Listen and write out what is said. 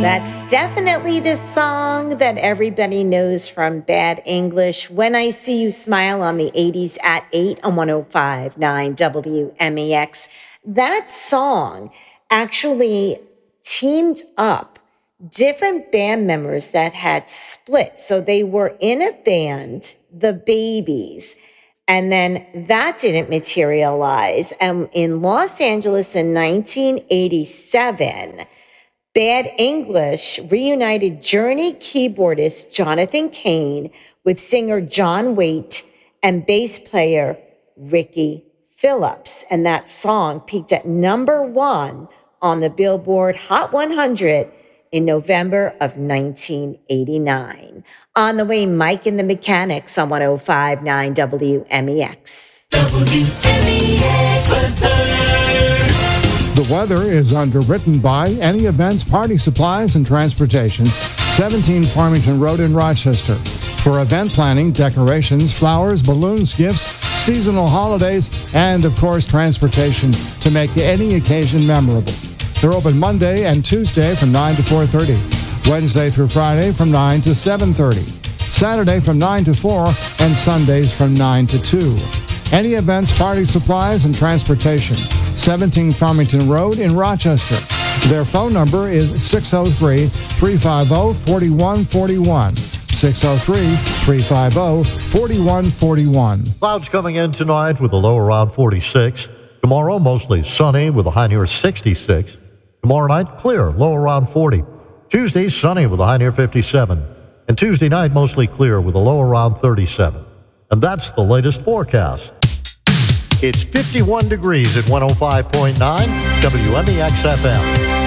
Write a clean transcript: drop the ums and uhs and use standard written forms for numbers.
That's definitely the song that everybody knows from Bad English. When I See You Smile on the 80s at 8 on 105.9 WMEX. That song actually teamed up different band members that had split. So they were in a band, the Babies, and then that didn't materialize. And in Los Angeles in 1987, Bad English reunited Journey keyboardist Jonathan Cain with singer John Waite and bass player Ricky Phillips. And that song peaked at number 1 on the Billboard Hot 100 in November of 1989. On the way, Mike and the Mechanics on 105.9 WMEX. The weather is underwritten by Any Events, Party Supplies, and Transportation, 17 Farmington Road in Rochester. For event planning, decorations, flowers, balloons, gifts, seasonal holidays, and, of course, transportation to make any occasion memorable. They're open Monday and Tuesday from 9 to 4:30, Wednesday through Friday from 9 to 7:30, Saturday from 9 to 4, and Sundays from 9 to 2. Any Events, Party Supplies, and Transportation, 17 Farmington Road in Rochester. Their phone number is 603-350-4141. 603-350-4141. Clouds coming in tonight with a low around 46. Tomorrow, mostly sunny with a high near 66. Tomorrow night, clear, low around 40. Tuesday, sunny with a high near 57. And Tuesday night, mostly clear with a low around 37. And that's the latest forecast. It's 51 degrees at 105.9 WMEX FM.